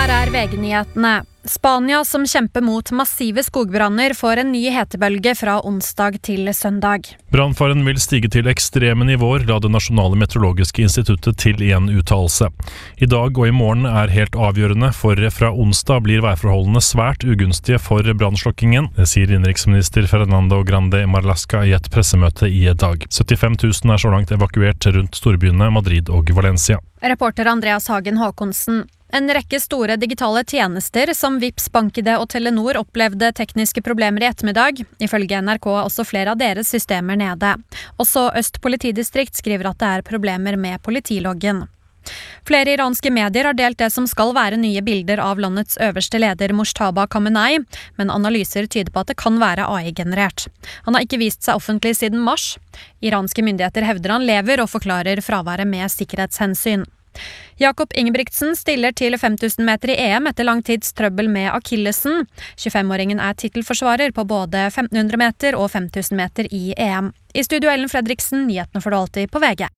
Her VG-nyhetene. Spania som kjemper mot massive skogbranner får en ny hetebølge fra onsdag til søndag. Brannfaren vil stige til ekstreme nivåer, la det nasjonale meteorologiske instituttet til i en uttalelse. I dag og i morgen helt avgjørende, for fra onsdag blir værforholdene svært ugunstige for brannslokkingen. Det sier innenriksminister Fernando Grande Marlaska i et pressemøte i dag. 75 000 så langt evakuert rundt storbyene Madrid og Valencia. Reporter Andreas Hagen Håkonsen. En rekke store digitale tjenester som Vipps, BankID og Telenor opplevde tekniske problemer i ettermiddag. Ifølge NRK også flere av deres systemer nede. Også Øst politidistrikt skriver at det problemer med politiloggen. Flere iranske medier har delt det som skal være nye bilder av landets øverste leder Mojtaba Khamenei, men analyser tyder på at det kan være AI-generert. Han har ikke vist seg offentlig siden mars. Iranske myndigheter hevder han lever og forklarer fraværet med sikkerhetshensyn. Jakob Ingebrigtsen stiller til 5000 meter i EM etter lang tids trøbbel med akillesen. 25-åringen titelforsvarer på både 1500 meter og 5000 meter i EM. I studio Ellen Fredriksen, nyhetene får du alltid på VG.